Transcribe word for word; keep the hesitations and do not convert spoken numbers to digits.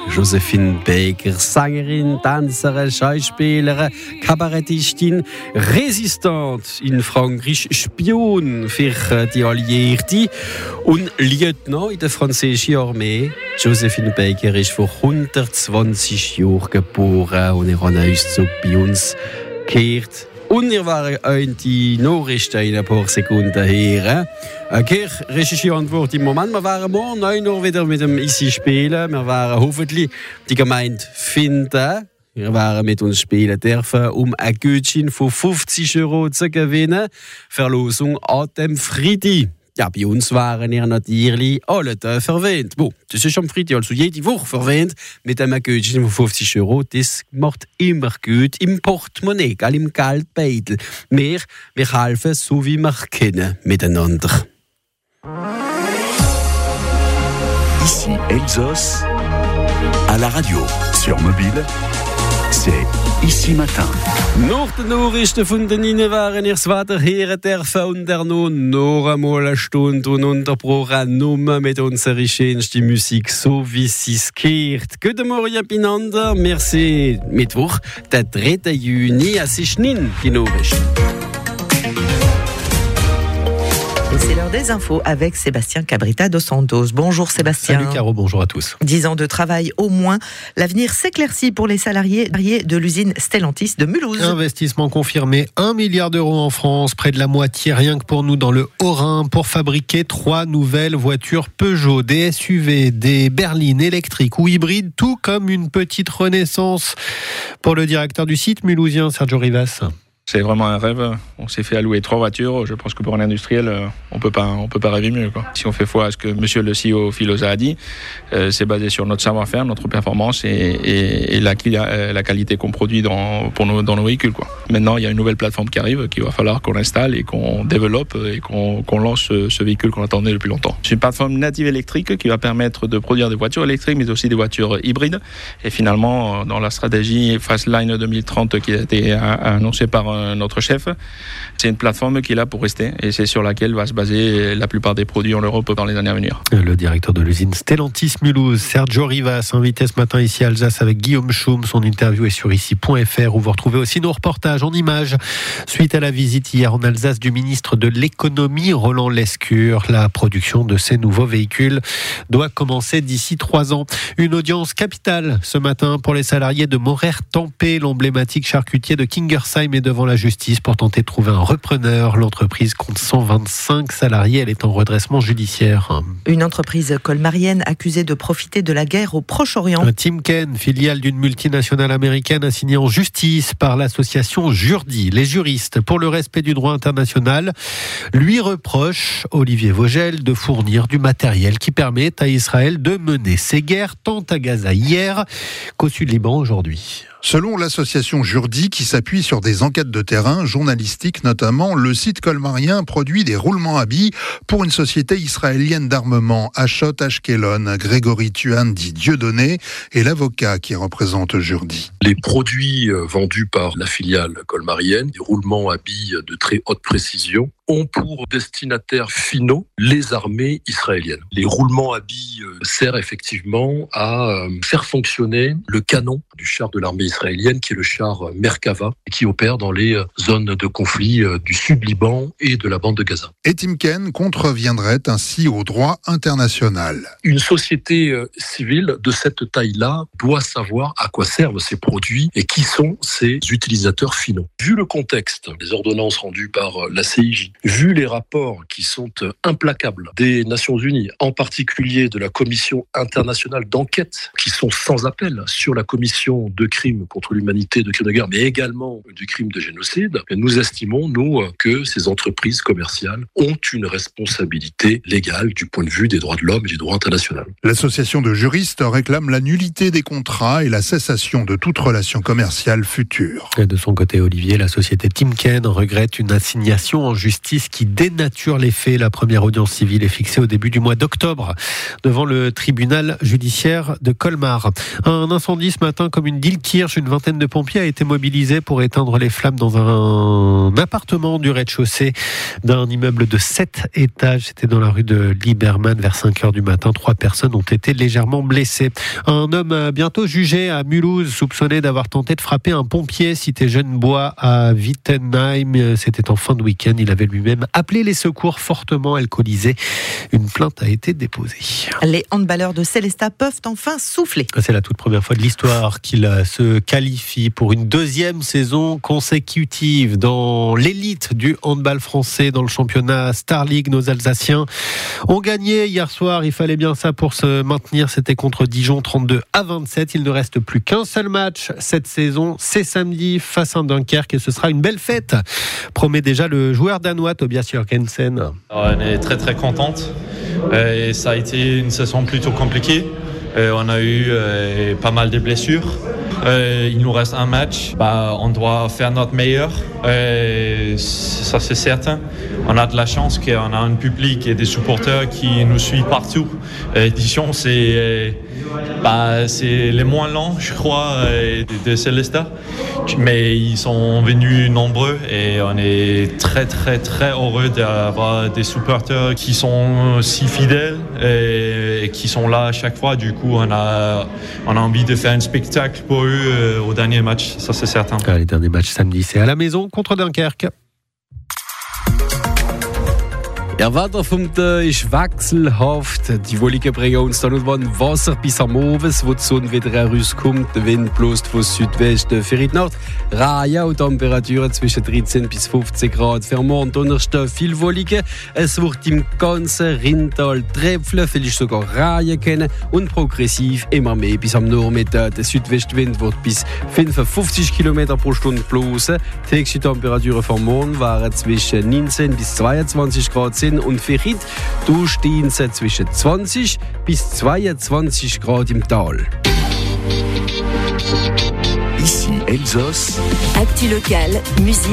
Josephine Baker, Sängerin, Tänzerin, Schauspielerin, Kabarettistin, Resistante in Frankreich, Spion für die Alliierten und Lieutenant in der französischen Armee. Josephine Baker ist vor hundertzwanzig Jahren geboren und er hat uns zu bei uns gekehrt. Und wir waren auch die Nachrichten in ein paar Sekunden her. Okay, Regie-Antwort im Moment. Wir waren morgen neun Uhr wieder mit dem Isi spielen. Wir werden hoffentlich die Gemeinde finden. Wir werden mit uns spielen dürfen, um ein Gutschein von fünfzig Euro zu gewinnen. Verlosung an dem Freitag. Ja, bei uns waren ihr natürlich alle verwöhnt. Bon, das ist am Freitag, also jede Woche verwöhnt mit einem Gutschein von fünfzig Euro. Das macht immer gut im Portemonnaie, gell, im Geldbeutel. Wir, wir helfen so, wie wir können, miteinander. Ici Elsos, à la radio, sur mobile, c'est Ici Matin. Nach den Nachrichten von den Ihnen waren ihr das Wetter hören dürfen und er noch, noch einmal eine Stunde ununterbrochen nur mit unserer schönsten Musik, so wie sie es gehört. Guten Morgen beieinander, wir sind Mittwoch, der dritten Juni, es ist nicht die Nachrichten. C'est l'heure des infos avec Sébastien Cabrita dos Santos. Bonjour Sébastien. Salut Caro, bonjour à tous. Dix ans de travail au moins. L'avenir s'éclaircit pour les salariés de l'usine Stellantis de Mulhouse. Investissement confirmé, un milliard d'euros en France, près de la moitié rien que pour nous dans le Haut-Rhin, pour fabriquer trois nouvelles voitures Peugeot, des S U V, des berlines électriques ou hybrides, tout comme une petite renaissance. Pour le directeur du site mulhousien, Sergio Rivas. C'est vraiment un rêve. On s'est fait allouer trois voitures. Je pense que pour un industriel, on peut pas, on peut pas rêver mieux, quoi. Si on fait foi à ce que Monsieur le C E O Filosa a dit, euh, c'est basé sur notre savoir-faire, notre performance et, et, et la, la qualité qu'on produit dans, pour nos, dans nos véhicules, quoi. Maintenant, il y a une nouvelle plateforme qui arrive, qu'il va falloir qu'on installe et qu'on développe et qu'on, qu'on lance ce, ce véhicule qu'on attendait depuis longtemps. C'est une plateforme native électrique qui va permettre de produire des voitures électriques, mais aussi des voitures hybrides. Et finalement, dans la stratégie Fastline deux mille trente qui a été annoncée par notre chef, c'est une plateforme qui est là pour rester et c'est sur laquelle va se baser la plupart des produits en Europe dans les années à venir. Le directeur de l'usine Stellantis Mulhouse, Sergio Rivas, invité ce matin ici à Alsace avec Guillaume Schum. Son interview est sur ici point f r où vous retrouvez aussi nos reportages en images. Suite à la visite hier en Alsace du ministre de l'économie Roland Lescure, la production de ces nouveaux véhicules doit commencer d'ici trois ans. Une audience capitale ce matin pour les salariés de Morer-Tempé, l'emblématique charcutier de Kingersheim est devant la justice pour tenter de trouver un repreneur. L'entreprise compte cent vingt-cinq salariés. Elle est en redressement judiciaire. Une entreprise colmarienne accusée de profiter de la guerre au Proche-Orient. Timken, filiale d'une multinationale américaine, a signé en justice par l'association Jurdi. Les juristes, pour le respect du droit international, lui reprochent, Olivier Vogel, de fournir du matériel qui permet à Israël de mener ses guerres tant à Gaza hier qu'au Sud-Liban aujourd'hui. Selon l'association Jurdi, qui s'appuie sur des enquêtes de terrain, journalistiques notamment, le site colmarien produit des roulements à billes pour une société israélienne d'armement, Ashot Ashkelon. Grégory Tuan dit Dieudonné est l'avocat qui représente Jurdi. Les produits vendus par la filiale colmarienne, des roulements à billes de très haute précision, ont pour destinataires finaux les armées israéliennes. Les roulements à billes servent effectivement à faire fonctionner le canon du char de l'armée israélienne, qui est le char Merkava, qui opère dans les zones de conflit du Sud-Liban et de la bande de Gaza. Et Timken contreviendrait ainsi au droit international. Une société civile de cette taille-là doit savoir à quoi servent ces produits et qui sont ses utilisateurs finaux. Vu le contexte des ordonnances rendues par la C I J, vu les rapports qui sont implacables des Nations Unies, en particulier de la Commission internationale d'enquête, qui sont sans appel sur la commission de crimes contre l'humanité, de crimes de guerre, mais également du crime de génocide, nous estimons, nous, que ces entreprises commerciales ont une responsabilité légale du point de vue des droits de l'homme et du droit international. L'association de juristes réclame la nullité des contrats et la cessation de toute relation commerciale future. Et de son côté, Olivier, la société Timken regrette une assignation en justice justice qui dénature les faits. La première audience civile est fixée au début du mois d'octobre devant le tribunal judiciaire de Colmar. Un incendie ce matin comme une Dielkirch. Une vingtaine de pompiers a été mobilisée pour éteindre les flammes dans un appartement du rez-de-chaussée d'un immeuble de sept étages. C'était dans la rue de Liberman vers cinq heures du matin. Trois personnes ont été légèrement blessées. Un homme bientôt jugé à Mulhouse, soupçonné d'avoir tenté de frapper un pompier cité Genevois à Wittenheim. C'était en fin de week-end. Il avait lui-même appelé les secours fortement alcoolisé. Une plainte a été déposée. Les handballeurs de Sélestat peuvent enfin souffler. C'est la toute première fois de l'histoire qu'il se qualifie pour une deuxième saison consécutive dans l'élite du handball français dans le championnat Star League. Nos Alsaciens ont gagné hier soir. Il fallait bien ça pour se maintenir. C'était contre Dijon, trente-deux à vingt-sept. Il ne reste plus qu'un seul match cette saison. C'est samedi face à Dunkerque et ce sera une belle fête, promet déjà le joueur danois Tobias Jørgensen. On est très très contente. Et ça a été une saison plutôt compliquée. Et on a eu euh, pas mal de blessures. Euh, il nous reste un match. Bah, on doit faire notre meilleur. Euh, ça, c'est certain. On a de la chance qu'on a un public et des supporters qui nous suivent partout. Euh, Dijon, c'est, euh, bah, c'est les moins lents, je crois, euh, de, de Sélestat. Mais ils sont venus nombreux et on est très, très, très heureux d'avoir des supporters qui sont si fidèles et, et qui sont là à chaque fois. Du coup, on a, on a envie de faire un spectacle pour eux euh, au dernier match, ça c'est certain. Ah, les derniers matchs samedi, c'est à la maison contre Dunkerque. Ja, Wetter vom Tag ist wechselhaft. Die Wolken bringen uns dann und wann Wasser bis am Abend, wo die Sonne wieder herauskommt. Der Wind bläst von Südwesten für die Nacht. Reihen und Temperaturen zwischen dreizehn bis fünfzehn Grad. Für morgen Donnerstag viel Wolken. Es wird im ganzen Rheintal tröpfeln, vielleicht sogar Reihen kennen und progressiv immer mehr bis am Nachmittag. Der Südwestwind wird bis fünfundfünfzig Kilometer pro Stunde blasen. Die höchsten Temperaturen für morgen waren zwischen neunzehn bis zweiundzwanzig Grad. Und für heute, da stehen sie zwischen zwanzig bis zweiundzwanzig Grad im Tal. Ici Elsass. Actu locale, musique.